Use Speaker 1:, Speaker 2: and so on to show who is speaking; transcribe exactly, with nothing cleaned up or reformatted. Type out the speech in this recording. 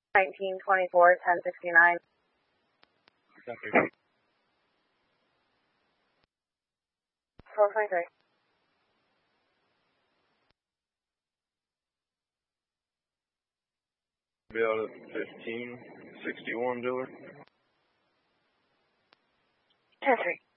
Speaker 1: nineteen twenty-four, ten sixty-nine.
Speaker 2: Copy.
Speaker 1: four twenty-three.
Speaker 2: Be out at fifteen sixty-one, dealer.
Speaker 1: ten three.